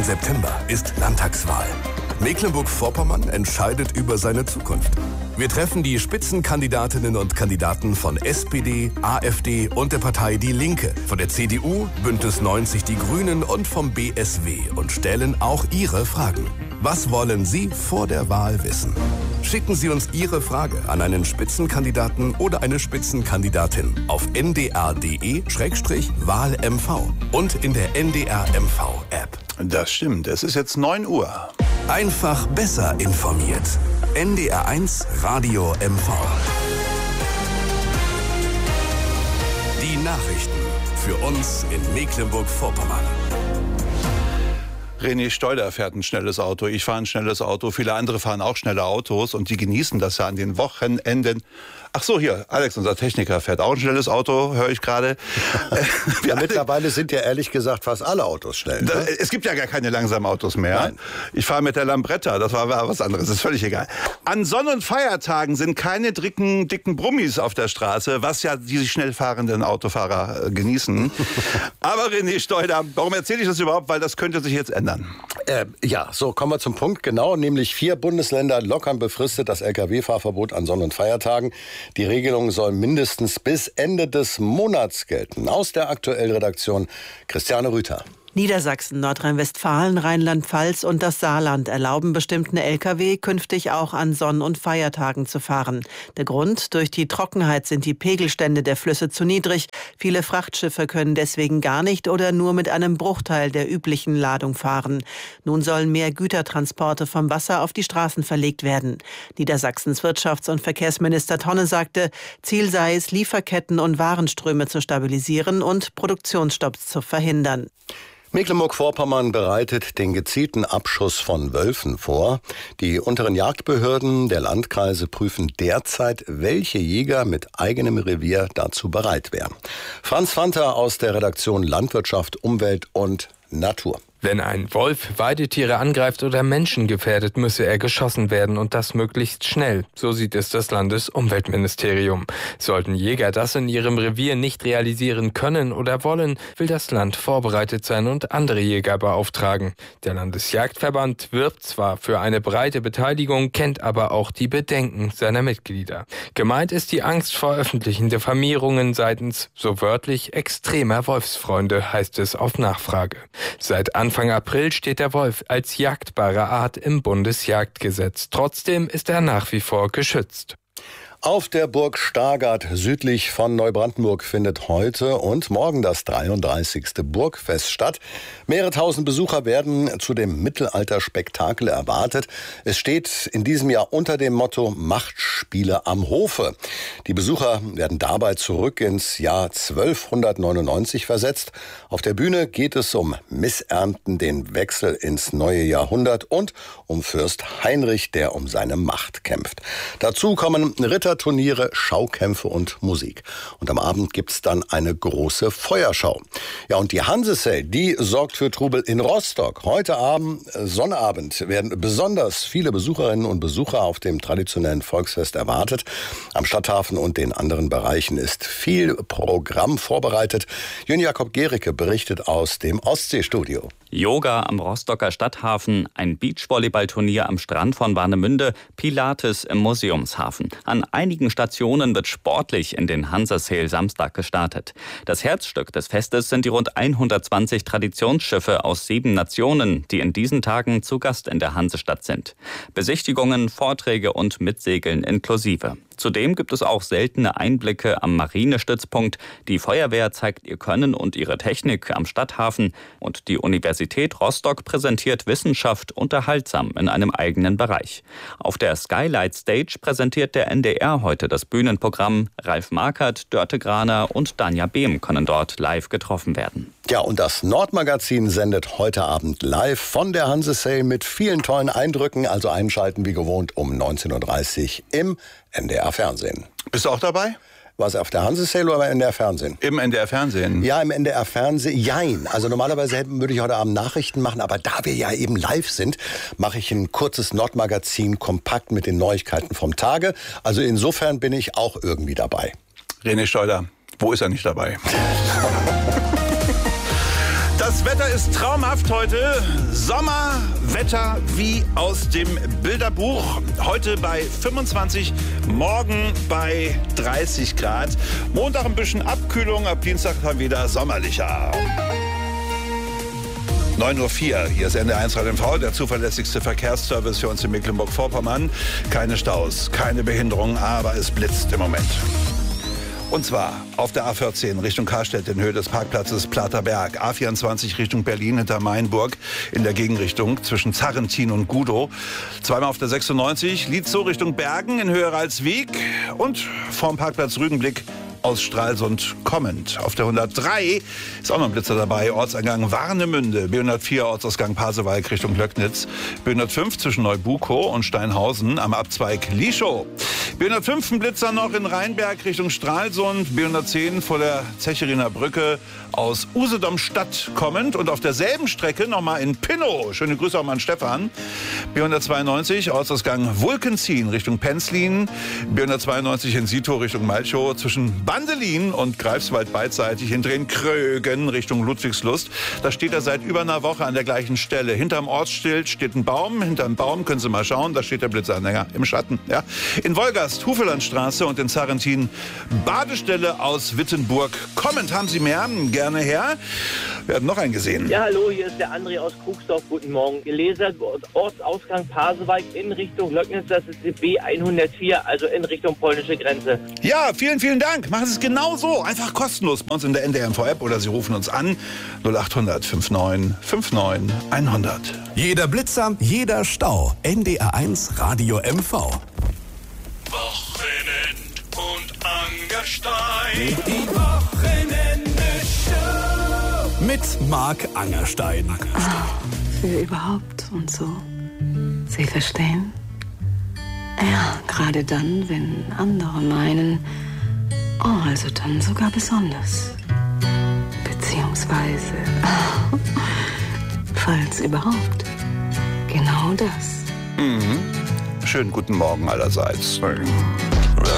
September ist Landtagswahl. Mecklenburg-Vorpommern entscheidet über seine Zukunft. Wir treffen die Spitzenkandidatinnen und Kandidaten von SPD, AfD und der Partei Die Linke, von der CDU, Bündnis 90 Die Grünen und vom BSW und stellen auch Ihre Fragen. Was wollen Sie vor der Wahl wissen? Schicken Sie uns Ihre Frage an einen Spitzenkandidaten oder eine Spitzenkandidatin auf ndr.de/wahlmv und in der NDR-MV-App. Das stimmt, es ist jetzt 9 Uhr. Einfach besser informiert. NDR1 Radio MV. Die Nachrichten für uns in Mecklenburg-Vorpommern. René Steuder fährt ein schnelles Auto, ich fahre ein schnelles Auto, viele andere fahren auch schnelle Autos und die genießen das ja an den Wochenenden. Ach so, hier, Alex, unser Techniker, fährt auch ein schnelles Auto, höre ich gerade. Ja, mittlerweile sind ja ehrlich gesagt fast alle Autos schnell. Ne? Es gibt ja gar keine langsamen Autos mehr. Nein. Ich fahre mit der Lambretta, das war was anderes, ist völlig egal. An Sonn- und Feiertagen sind keine dicken Brummis auf der Straße, was ja die schnell fahrenden Autofahrer genießen. Aber René Steuder, warum erzähle ich das überhaupt? Weil das könnte sich jetzt ändern. So kommen wir zum Punkt, genau, nämlich 4 Bundesländer lockern befristet das Lkw-Fahrverbot an Sonn- und Feiertagen. Die Regelung soll mindestens bis Ende des Monats gelten. Aus der Aktuell-Redaktion Christiane Rüther. Niedersachsen, Nordrhein-Westfalen, Rheinland-Pfalz und das Saarland erlauben bestimmten Lkw künftig auch an Sonn- und Feiertagen zu fahren. Der Grund: durch die Trockenheit sind die Pegelstände der Flüsse zu niedrig. Viele Frachtschiffe können deswegen gar nicht oder nur mit einem Bruchteil der üblichen Ladung fahren. Nun sollen mehr Gütertransporte vom Wasser auf die Straßen verlegt werden. Niedersachsens Wirtschafts- und Verkehrsminister Tonne sagte, Ziel sei es, Lieferketten und Warenströme zu stabilisieren und Produktionsstopps zu verhindern. Mecklenburg-Vorpommern bereitet den gezielten Abschuss von Wölfen vor. Die unteren Jagdbehörden der Landkreise prüfen derzeit, welche Jäger mit eigenem Revier dazu bereit wären. Franz Fanter aus der Redaktion Landwirtschaft, Umwelt und Natur. Wenn ein Wolf Weidetiere angreift oder Menschen gefährdet, müsse er geschossen werden und das möglichst schnell. So sieht es das Landesumweltministerium. Sollten Jäger das in ihrem Revier nicht realisieren können oder wollen, will das Land vorbereitet sein und andere Jäger beauftragen. Der Landesjagdverband wirbt zwar für eine breite Beteiligung, kennt aber auch die Bedenken seiner Mitglieder. Gemeint ist die Angst vor öffentlichen Diffamierungen seitens, so wörtlich, extremer Wolfsfreunde, heißt es auf Nachfrage. Seit Anfang April steht der Wolf als jagdbare Art im Bundesjagdgesetz. Trotzdem ist er nach wie vor geschützt. Auf der Burg Stargard südlich von Neubrandenburg findet heute und morgen das 33. Burgfest statt. Mehrere tausend Besucher werden zu dem Mittelalterspektakel erwartet. Es steht in diesem Jahr unter dem Motto Machtspiele am Hofe. Die Besucher werden dabei zurück ins Jahr 1299 versetzt. Auf der Bühne geht es um Missernten, den Wechsel ins neue Jahrhundert und um Fürst Heinrich, der um seine Macht kämpft. Dazu kommen Ritterturniere, Schaukämpfe und Musik. Und am Abend gibt's dann eine große Feuerschau. Ja, und die Hanse-Sale, die sorgt für Trubel in Rostock. Heute Abend, Sonnabend, werden besonders viele Besucherinnen und Besucher auf dem traditionellen Volksfest erwartet. Am Stadthafen und den anderen Bereichen ist viel Programm vorbereitet. Jön Jakob Gericke berichtet aus dem Ostseestudio. Yoga am Rostocker Stadthafen, ein Beachvolleyballturnier am Strand von Warnemünde, Pilates im Museumshafen. An einigen Stationen wird sportlich in den Hansa-Sale Samstag gestartet. Das Herzstück des Festes sind die rund 120 Traditionsschiffe aus 7 Nationen, die in diesen Tagen zu Gast in der Hansestadt sind. Besichtigungen, Vorträge und Mitsegeln inklusive. Zudem gibt es auch seltene Einblicke am Marinestützpunkt. Die Feuerwehr zeigt ihr Können und ihre Technik am Stadthafen. Und die Universität Rostock präsentiert Wissenschaft unterhaltsam in einem eigenen Bereich. Auf der Skylight Stage präsentiert der NDR heute das Bühnenprogramm. Ralf Markert, Dörte Graner und Danja Behm können dort live getroffen werden. Ja, und das Nordmagazin sendet heute Abend live von der Hanse-Sale mit vielen tollen Eindrücken. Also einschalten wie gewohnt um 19.30 Uhr im NDR-Fernsehen. Bist du auch dabei? Was, auf der Hanse-Sale oder im NDR-Fernsehen? Im NDR-Fernsehen? Ja, im NDR-Fernsehen, jein. Also normalerweise würde ich heute Abend Nachrichten machen, aber da wir ja eben live sind, mache ich ein kurzes Nordmagazin kompakt mit den Neuigkeiten vom Tage. Also insofern bin ich auch irgendwie dabei. René Steuder, wo ist er nicht dabei? Das Das Wetter ist traumhaft heute. Sommerwetter wie aus dem Bilderbuch. Heute bei 25, morgen bei 30 Grad. Montag ein bisschen Abkühlung, ab Dienstag dann wieder sommerlicher. 9:04 Uhr, hier ist NDR1 Radio MV, der zuverlässigste Verkehrsservice für uns in Mecklenburg-Vorpommern. Keine Staus, keine Behinderung, aber es blitzt im Moment. Und zwar auf der A14 Richtung Karstedt in Höhe des Parkplatzes Platerberg, A24 Richtung Berlin hinter Mainburg in der Gegenrichtung zwischen Zarrentin und Gudow. Zweimal auf der 96 Lietzow Richtung Bergen in Höhe Ralswiek und vorm Parkplatz Rügenblick aus Stralsund kommend. Auf der 103 ist auch noch ein Blitzer dabei. Ortseingang Warnemünde, B104 Ortsausgang Pasewalk Richtung Löcknitz, B105 zwischen Neubukow und Steinhausen am Abzweig Lieschow. B105 ein Blitzer noch in Rheinberg Richtung Stralsund, B110 vor der Zecheriner Brücke aus Usedom-Stadt kommend und auf derselben Strecke nochmal in Pinnow. Schöne Grüße auch mal an Stefan. B192 Ortsausgang Wulkenzien Richtung Penzlin, B192 in Sito Richtung Malchow zwischen Bandelin und Greifswald beidseitig hinter den Krögen Richtung Ludwigslust. Da steht er seit über einer Woche an der gleichen Stelle. Hinterm Ortsschild steht ein Baum. Hinterm Baum können Sie mal schauen, da steht der Blitzanhänger im Schatten. Ja. In Wolgast, Hufelandstraße und in Zarrentin Badestelle aus Wittenburg. Kommend haben Sie mehr? Gerne her. Wir haben noch einen gesehen. Ja, hallo, hier ist der André aus Krugsdorf. Guten Morgen. Geleser, Ortsausgang Pasewalk in Richtung Löcknitz, das ist die B104, also in Richtung polnische Grenze. Ja, vielen, vielen Dank. Machen Sie es genau so. Einfach kostenlos bei uns in der NDR-MV-App oder Sie rufen uns an 0800 59 59 100. Jeder Blitzer, jeder Stau. NDR1 Radio MV. Wochenend und Angerstein. Die Wochenende-Show. Mit Marc Angerstein. Für überhaupt und so. Sie verstehen? Ja, gerade dann, wenn andere meinen, oh, also dann sogar besonders. Beziehungsweise, falls überhaupt. Genau das. Schönen guten Morgen allerseits.